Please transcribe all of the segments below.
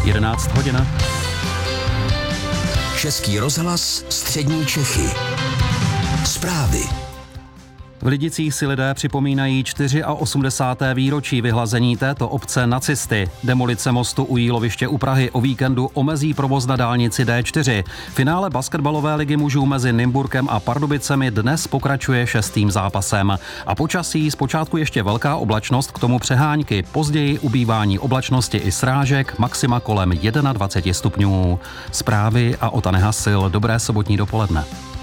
11 hodin. Český rozhlas Střední Čechy. Zprávy. V Lidicích si lidé připomínají 84. výročí vyhlazení této obce nacisty. Demolice mostu u Jíloviště u Prahy o víkendu omezí provoz na dálnici D4. Finále basketbalové ligy mužů mezi Nymburkem a Pardubicemi dnes pokračuje 6. zápasem. A počasí zpočátku ještě velká oblačnost, k tomu přehánky, později ubývání oblačnosti i srážek, maxima kolem 21 stupňů. Zprávy a Ota Nehasil. Dobré sobotní dopoledne.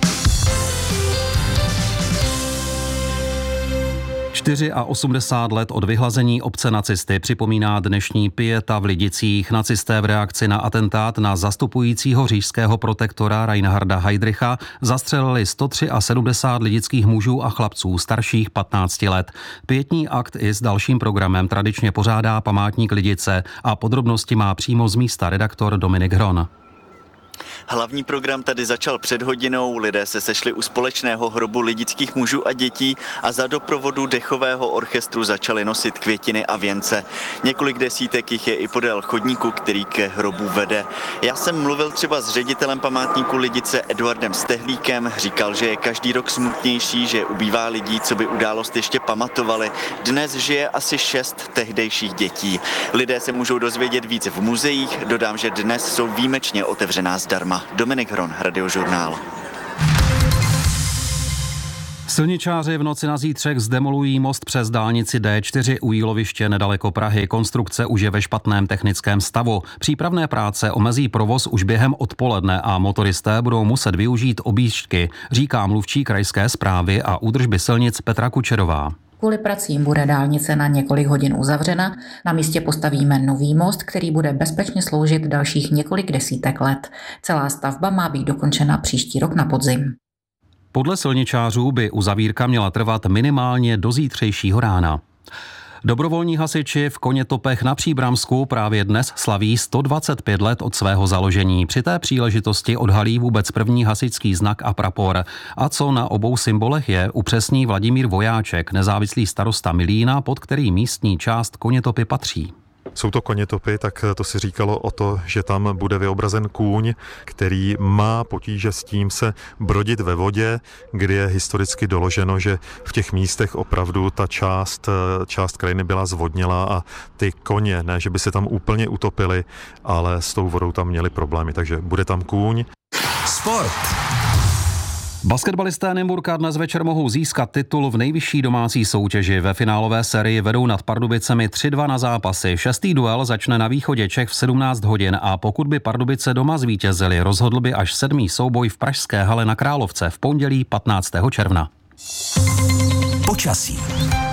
84 let od vyhlazení obce nacisty připomíná dnešní pieta v Lidicích. Nacisté v reakci na atentát na zastupujícího říšského protektora Reinharda Heydricha zastřelili 173 lidických mužů a chlapců starších 15 let. Pietní akt i s dalším programem tradičně pořádá památník Lidice a podrobnosti má přímo z místa redaktor Dominik Hron. Hlavní program tady začal před hodinou, lidé se sešli u společného hrobu lidických mužů a dětí a za doprovodu dechového orchestru začali nosit květiny a věnce. Několik desítek jich je i podél chodníku, který ke hrobu vede. Já jsem mluvil třeba s ředitelem památníku Lidice Eduardem Stehlíkem, říkal, že je každý rok smutnější, že ubývá lidí, co by událost ještě pamatovali. Dnes žije asi 6 tehdejších dětí. Lidé se můžou dozvědět víc v muzeích, dodám, že dnes jsou výjimečně otevřená zdarma. Dominik Hron, Radiožurnál. Silničáři v noci na zítřek zdemolují most přes dálnici D4 u Jíloviště nedaleko Prahy. Konstrukce už je ve špatném technickém stavu. Přípravné práce omezí provoz už během odpoledne a motoristé budou muset využít objížďky, říká mluvčí krajské správy a údržby silnic Petra Kučerová. Kvůli pracím bude dálnice na několik hodin uzavřena. Na místě postavíme nový most, který bude bezpečně sloužit dalších několik desítek let. Celá stavba má být dokončena příští rok na podzim. Podle silničářů by uzavírka měla trvat minimálně do zítřejšího rána. Dobrovolní hasiči v Konětopech na Příbramsku právě dnes slaví 125 let od svého založení. Při té příležitosti odhalí vůbec první hasičský znak a prapor. A co na obou symbolech je, upřesní Vladimír Vojáček, nezávislý starosta Milína, pod který místní část Konětopy patří. Jsou to Konětopy, tak to si říkalo o to, že tam bude vyobrazen kůň, který má potíže s tím se brodit ve vodě, kdy je historicky doloženo, že v těch místech opravdu ta část krajiny byla zvodnělá a ty koně, ne, že by se tam úplně utopili, ale s tou vodou tam měli problémy, takže bude tam kůň. Sport. Basketbalisté Nymburka dnes večer mohou získat titul v nejvyšší domácí soutěži. Ve finálové sérii vedou nad Pardubicemi 3-2 na zápasy. 6. duel začne na východě Čech v 17 hodin a pokud by Pardubice doma zvítězili, rozhodl by až 7. souboj v pražské hale na Královce v pondělí 15. června. Počasí.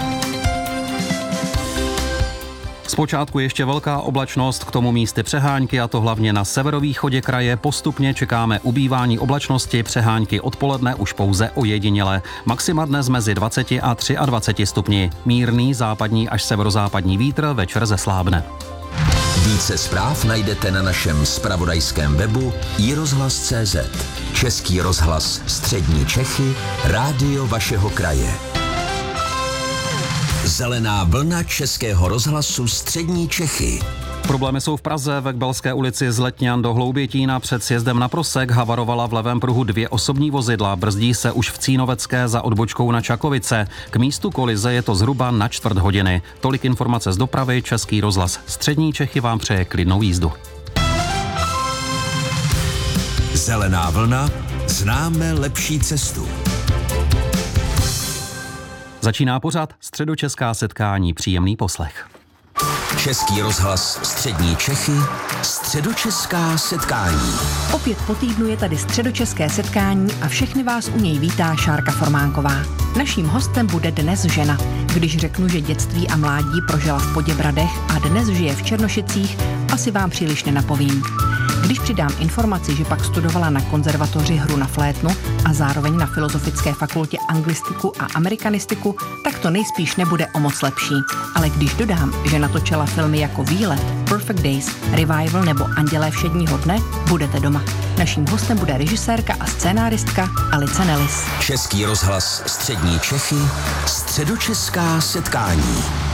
Zpočátku ještě velká oblačnost, k tomu místy přehánky, a to hlavně na severovýchodě kraje. Postupně čekáme ubývání oblačnosti, přehánky odpoledne už pouze ojediněle. Maxima dnes mezi 20 a 23 stupni. Mírný západní až severozápadní vítr večer zeslábne. Více zpráv najdete na našem zpravodajském webu iRozhlas.cz. Český rozhlas Střední Čechy, rádio vašeho kraje. Zelená vlna Českého rozhlasu Střední Čechy. Problémy jsou v Praze. Ve Kbelské ulici z Letňan do Hloubětína před sjezdem na Prosek havarovala v levém pruhu 2 osobní vozidla. Brzdí se už v Cínovecké za odbočkou na Čakovice. K místu kolize je to zhruba na čtvrt hodiny. Tolik informace z dopravy. Český rozhlas Střední Čechy vám přeje klidnou jízdu. Zelená vlna. Známe lepší cestu. Začíná pořad Středočeská setkání. Příjemný poslech. Český rozhlas Střední Čechy, Středočeská setkání. Opět po týdnu je tady Středočeské setkání a všechny vás u něj vítá Šárka Formánková. Naším hostem bude dnes žena. Když řeknu, že dětství a mládí prožila v Poděbradech a dnes žije v Černošicích, asi vám příliš nenapovím. Když přidám informaci, že pak studovala na konzervatoři hru na flétnu a zároveň na Filozofické fakultě anglistiku a amerikanistiku, tak to nejspíš nebude o moc lepší. Ale když dodám, že natočila filmy jako Výlet, Perfect Days, Revival nebo Andělé všedního dne, budete doma. Naším hostem bude režisérka a scénáristka Alice Nellis. Český rozhlas Střední Čechy, Středočeská setkání.